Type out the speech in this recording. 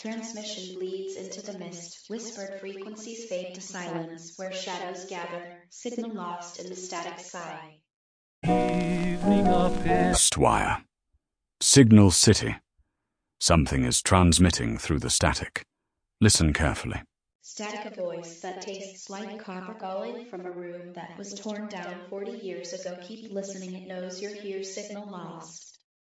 transmission bleeds into the mist, whispered frequencies fade to silence, where shadows gather, signal lost in the static sky. Evening Ghostwire. Signal City. Something is transmitting through the static. Listen carefully. Static, a voice that tastes like copper calling from a room that was torn down 40 years ago. Keep listening, it knows you're here. Signal lost.